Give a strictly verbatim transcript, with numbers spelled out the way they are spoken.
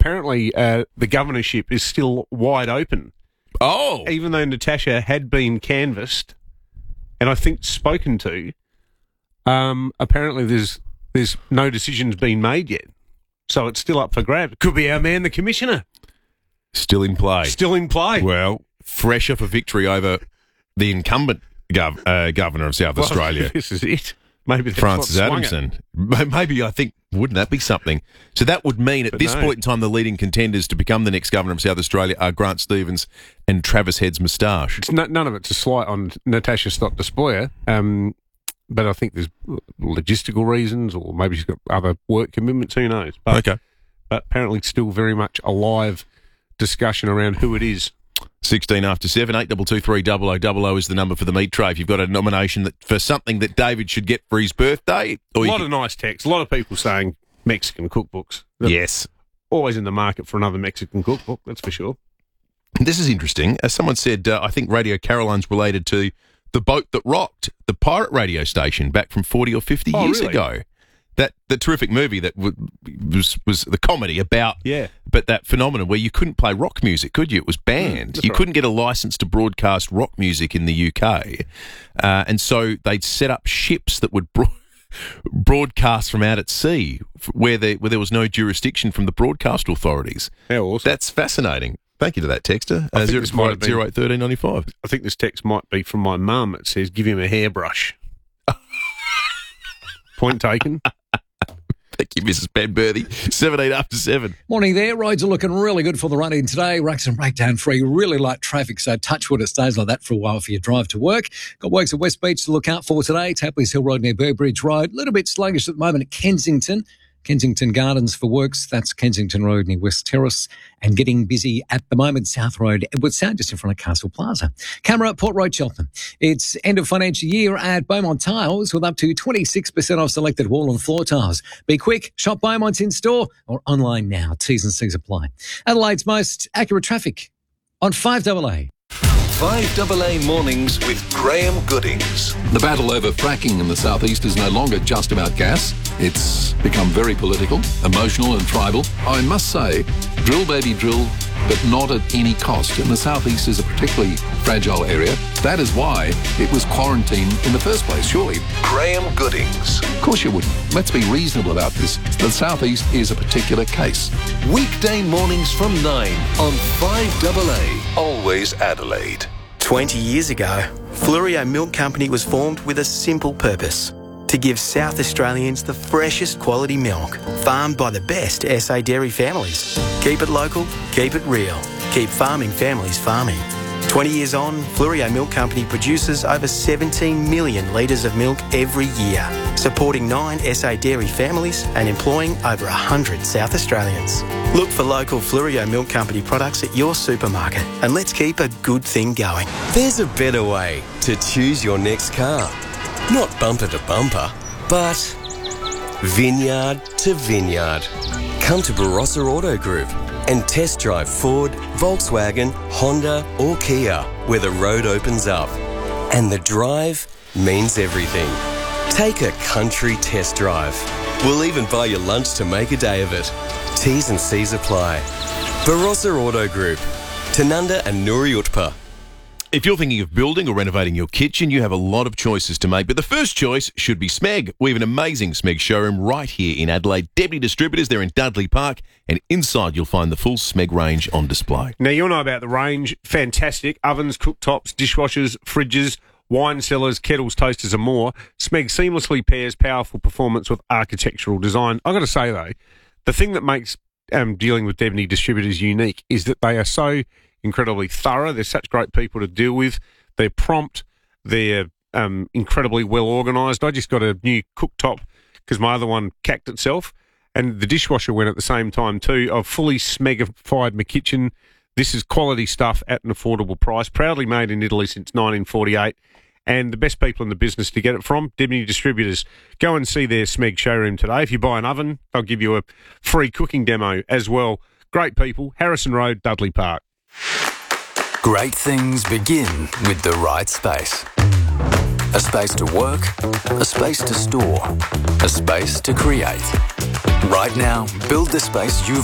apparently uh, the governorship is still wide open. Oh! Even though Natasha had been canvassed and I think spoken to, um, apparently there's there's no decisions been made yet. So it's still up for grabs. Could be our man, the commissioner. Still in play. Still in play. Well, fresher for victory over the incumbent gov- uh, governor of South Well, Australia. This is it. Maybe that's Francis what swung it. Adamson. Maybe, I think, wouldn't that be something? So that would mean at But this no. point in time, the leading contenders to become the next governor of South Australia are Grant Stevens and Travis Head's moustache. It's no, none of it's a slight on Natasha Stott-Despoja, um, but I think there's logistical reasons, or maybe she's got other work commitments. Who knows? But, Okay. But apparently, still very much a live discussion around who it is. sixteen after seven, eight two two three double oh double oh is the number for the meat tray. If you've got a nomination that for something that David should get for his birthday. A Or lot you of nice texts. A lot of people saying Mexican cookbooks. They're Yes. always in the market for another Mexican cookbook, that's for sure. This is interesting. As someone said, uh, I think Radio Caroline's related to The Boat That Rocked, the pirate radio station back from forty or fifty Oh, years really? ago. That the terrific movie that w- was was the comedy about, Yeah. but that phenomenon where you couldn't play rock music, could you? It was banned. Mm, that's you right. couldn't get a license to broadcast rock music in the U K, uh, and so they'd set up ships that would bro- broadcast from out at sea, f- where there where there was no jurisdiction from the broadcast authorities. How awesome. That's fascinating. Thank you to that texter. I Uh, think zero this might have been- zero eight thirteen ninety five. I think this text might be from my mum. It says, give him a hairbrush. Point taken. Thank you, Missus Benberthy. seventeen after seven. Morning there. Roads are looking really good for the run-in today. Racks and breakdown free. Really light traffic, so touch wood it stays like that for a while for your drive to work. Got works at West Beach to look out for today. Tapley's Hill Road near Burbridge Road. A little bit sluggish at the moment at Kensington. Kensington Gardens for works. That's Kensington Road near West Terrace. And getting busy at the moment, South Road, Edward Sound, just in front of Castle Plaza. Camera at Port Road, Cheltenham. It's end of financial year at Beaumont Tiles with up to twenty-six percent off selected wall and floor tiles. Be quick, shop Beaumont in store or online now. T's and C's apply. Adelaide's most accurate traffic on five double A. five A A Mornings with Graham Goodings. The battle over fracking in the southeast is no longer just about gas. It's become very political, emotional and tribal. I must say, drill baby drill, but not at any cost. And the southeast is a particularly fragile area. That is why it was quarantined in the first place, surely. Graham Goodings. Of course you wouldn't. Let's be reasonable about this. The southeast is a particular case. Weekday mornings from nine on five A A. Always Adelaide. twenty years ago, Fluorio Milk Company was formed with a simple purpose: to give South Australians the freshest quality milk, farmed by the best S A dairy families. Keep it local, keep it real, keep farming families farming. twenty years on, Fluorio Milk Company produces over seventeen million litres of milk every year, supporting nine S A dairy families and employing over one hundred South Australians. Look for local Fluorio Milk Company products at your supermarket and let's keep a good thing going. There's a better way to choose your next car. Not bumper to bumper, but vineyard to vineyard. Come to Barossa Auto Group and test drive Ford, Volkswagen, Honda or Kia, where the road opens up. And the drive means everything. Take a country test drive. We'll even buy you lunch to make a day of it. T's and C's apply. Barossa Auto Group, Tanunda and Nuri Utpa. If you're thinking of building or renovating your kitchen, you have a lot of choices to make, but the first choice should be Smeg. We have an amazing Smeg showroom right here in Adelaide. Deputy Distributors, they're in Dudley Park, and inside you'll find the full Smeg range on display. Now, you'll know about the range. Fantastic. Ovens, cooktops, dishwashers, fridges, wine cellars, kettles, toasters and more. Smeg seamlessly pairs powerful performance with architectural design. I've got to say, though, the thing that makes um, dealing with Deputy Distributors unique is that they are so incredibly thorough. They're such great people to deal with. They're prompt. They're um, incredibly well organised. I just got a new cooktop because my other one cacked itself, and the dishwasher went at the same time too. I've fully Smegified my kitchen. This is quality stuff at an affordable price. Proudly made in Italy since nineteen forty-eight. And the best people in the business to get it from, Deputy Distributors. Go and see their Smeg showroom today. If you buy an oven, they'll give you a free cooking demo as well. Great people. Harrison Road, Dudley Park. Great things begin with the right space. A space to work, a space to store, a space to create. Right now, build the space you've